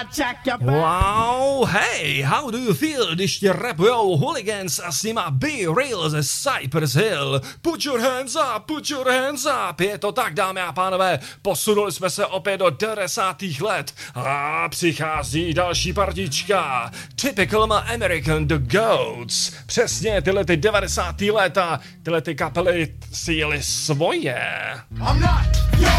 Wow, hey, how do you feel, když ti rapujou Hooligans a s nima B-Real ze Cypress Hill? Put your hands up, je to tak, dámy a pánové, posunuli jsme se opět do 90. let a přichází další partička. Typical American The Goats. Přesně tyhle ty 90. léta, tyhle ty kapely si jeli svoje.